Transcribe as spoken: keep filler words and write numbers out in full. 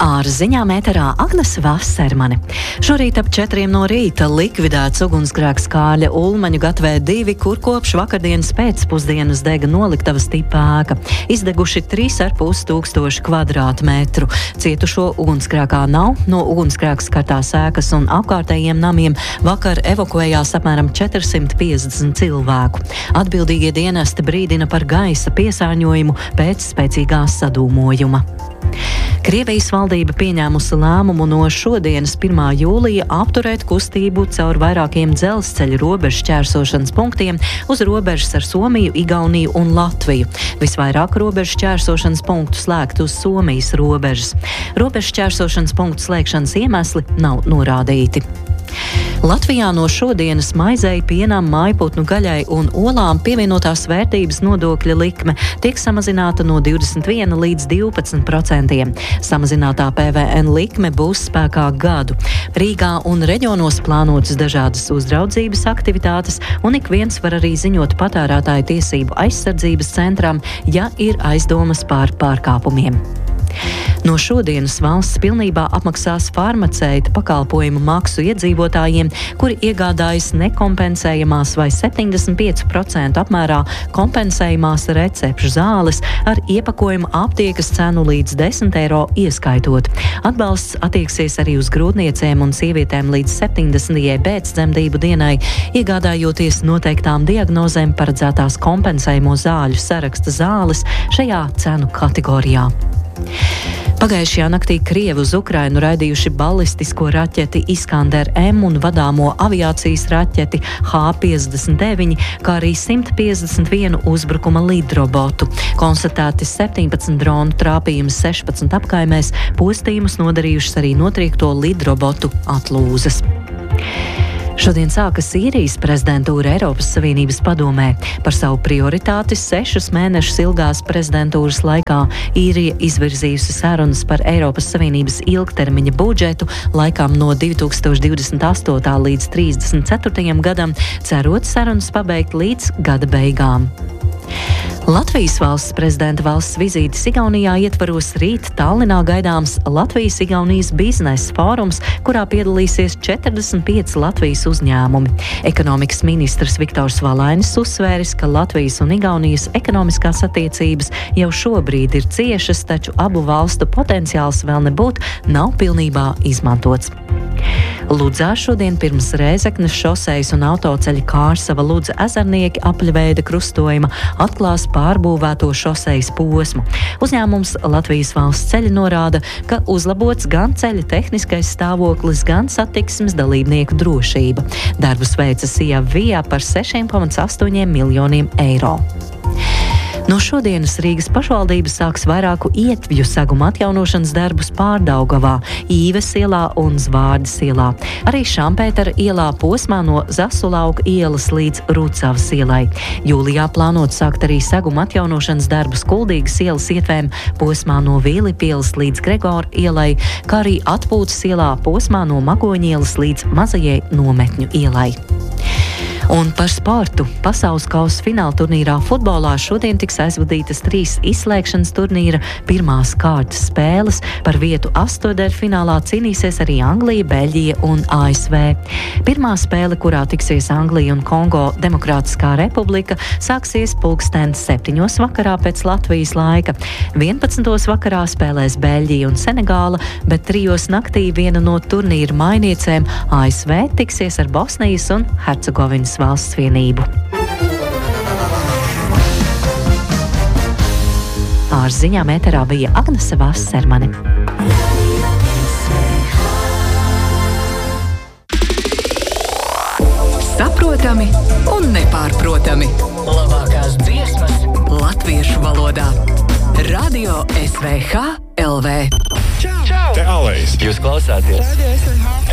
Ar ziņām ēterā Agnese Vasermane. Šorīt ap četriem no rīta likvidēts ugunsgrēks Kāļa Ulmaņu gatavē divi, kur kopš vakardienas pēcpusdienas dega noliktavas tipa ēka. Izdeguši trīs ar pus tūkstoši kvadrātmetru. Cietušo ugunsgrēkā nav. No ugunsgrēks skartās ēkas un apkārtējiem namiem vakar evakuējās apmēram četrsimt piecdesmit cilvēku. Atbildīgie dienesti brīdina par gaisa piesārņojumu pēc spēcīgā sadūmojuma. Krievijas valdība pieņēmusi lēmumu no šodienas pirmā jūlija apturēt kustību caur vairākiem dzelzceļa robežu šķērsošanas punktiem uz robežas ar Somiju, Igauniju un Latviju. Visvairāk robežu šķērsošanas punktu slēgt uz Somijas robežas. Robežu šķērsošanas punktu slēgšanas iemesli nav norādīti. Latvijā no šodienas maizei, pienam, mājputnu gaļai un olām pievienotās vērtības nodokļa likme tiek samazināta no divdesmit viena līdz divpadsmit procentiem. Samazinātā P V N likme būs spēkā gadu. Rīgā un reģionos plānotas dažādas uzraudzības aktivitātes, un ik viens var arī ziņot patērētāju tiesību aizsardzības centram, ja ir aizdomas par pārkāpumiem. No šodienas valsts pilnībā apmaksās farmaceita pakalpojumu maksu iedzīvotājiem, kuri iegādājas nekompensējamās vai septiņdesmit pieci procenti apmērā kompensējamās recepšu zāles ar iepakojumu aptiekas cenu līdz desmit eiro ieskaitot. Atbalsts attieksies arī uz grūtniecēm un sievietēm līdz septiņdesmitajai pēcdzemdību dienai, iegādājoties noteiktām diagnozēm paredzētās kompensējamo zāļu saraksta zāles šajā cenu kategorijā. Pagājušajā naktī Krievi uz Ukrainu raidījuši balistisko raķeti Iskander M un vadāmo aviācijas raķeti H piecdesmit deviņi, kā arī simt piecdesmit vienu uzbrukuma lidrobotu. Konstatēti septiņpadsmit dronu trāpījumi sešpadsmit apkaimēs, postījumus nodarījušas arī notriekto lidrobotu atlūzas. Šodien sākas Īrijas prezidentūra Eiropas Savienības padomē. Par savu prioritāti sešus mēnešus ilgās prezidentūras laikā Īrija izvirzījusi sarunas par Eiropas Savienības ilgtermiņa budžetu laikam no divi tūkstoši divdesmit astotā līdz trīsdesmit ceturtajam gadam, cerot sarunas pabeigt līdz gada beigām. Latvijas valsts prezidenta valsts vizītes Igaunijā ietvaros rīt Tallinā gaidāms Latvijas-Igaunijas biznesa fórums, kurā piedalīsies četrdesmit pieci Latvijas uzņēmumi. Ekonomikas ministrs Viktors Valainis uzsvēris, ka Latvijas un Igaunijas ekonomiskās attiecības jau šobrīd ir ciešas, taču abu valstu potenciāls vēl nebūt nav pilnībā izmantots. Ludzā šodien pirms Rēzeknes šosejas un autoceļa Kārsava Ludza ezernieki apļveida krustojuma atklās pārbūvēto šosejas posmu. Uzņēmums Latvijas valsts ceļi norāda, ka uzlabots gan ceļa tehniskais stāvoklis, gan satiksmes dalībnieku drošība. Darbus veica Sija Vijā par sešiem komats astoņiem miljoniem eiro. No šodienas Rīgas pašvaldība sāks vairāku ietvju seguma atjaunošanas darbus Pārdaugavā, Īves ielā un Zvārdas ielā. Arī Šampētera ielā posmā no Zasulauka ielas līdz Rucavas ielai. Jūlijā plānot sākt arī seguma atjaunošanas darbus Kuldīgas ielas ietvēm posmā no Vīlipa ielas līdz Gregora ielai, kā arī Atpūtas ielā posmā no Magoņa ielas līdz Mazajai Nometņu ielai. Un par sportu. Pasaules kausa fināla turnīrā futbolā šodien tiks aizvadītas trīs izslēgšanas turnīra pirmās kārtas spēles. Par vietu astotdaļfinālā cīnīsies arī Anglija, Beļģija un A S V. Pirmā spēle, kurā tiksies Anglija un Kongo Demokrātiskā republika, sāksies pulksten septiņos vakarā pēc Latvijas laika. vienpadsmitos vakarā spēlēs Beļģija un Senegāla, bet trijos naktī viena no turnīra mainiecēm A S V tiksies ar Bosnijas un Hercegovinas valsts vienību. Ar ziņām ēterā bija Agnese Vasermane. Saprotami un nepārprotami. Labākās dziesmas latviešu valodā. Radio S V H L V. Čau! Te Alejs! Jūs klausāties? Radio S V H